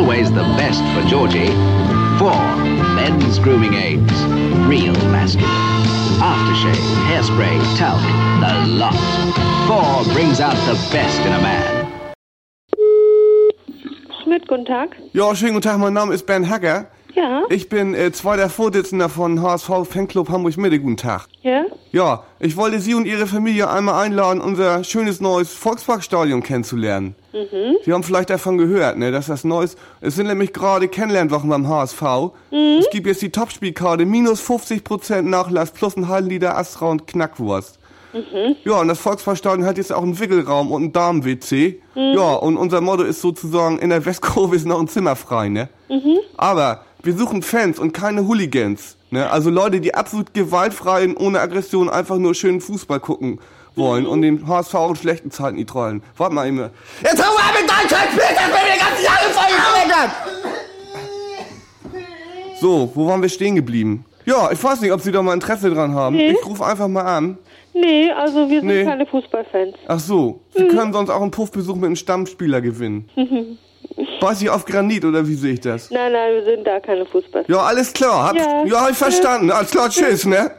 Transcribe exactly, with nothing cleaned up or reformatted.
always the best for Georgie. Four, men's grooming aids. Real masculine. Aftershave, hairspray, talc, the lot. Four brings out the best in a man. Schmidt, guten Tag. Ja, schönen guten Tag, mein Name ist Ben Hacker. Ja? Ich bin äh, zweiter Vorsitzender von H S V Fanclub Hamburg-Mitte. Guten Tag. Ja? Ja, ich wollte Sie und Ihre Familie einmal einladen, unser schönes neues Volksparkstadion kennenzulernen. Mhm. Sie haben vielleicht davon gehört, ne, dass das Neues... Es sind nämlich gerade Kennenlernwochen beim H S V. Mhm. Es gibt jetzt die Topspielkarte, minus fünfzig Prozent Nachlass plus ein halben Liter Astra und Knackwurst. Mhm. Ja, und das Volksparkstadion hat jetzt auch einen Wickelraum und einen Damen-W C. Mhm. Ja, und unser Motto ist sozusagen, in der Westkurve ist noch ein Zimmer frei, ne? Mhm. Aber wir suchen Fans und keine Hooligans, ne? Also Leute, die absolut gewaltfrei und ohne Aggression einfach nur schönen Fußball gucken wollen und den H S V auch in schlechten Zeiten nicht trollen. Warte mal eben. Jetzt hau mal mit Deutschland spielt, das bin mir ganz Jahre voll So, wo waren wir stehen geblieben? Ja, ich weiß nicht, ob Sie da mal Interesse dran haben. Nee. Ich rufe einfach mal an. Nee, also wir sind nee. keine Fußballfans. Ach so, Sie mhm. können sonst auch einen Puffbesuch mit einem Stammspieler gewinnen. Mhm. Weiß ich auf Granit, oder wie sehe ich das? Nein, nein, wir sind da keine Fußballfans. Ja, alles klar. Hab, ja. ja, hab ich verstanden. Alles klar, tschüss, ne?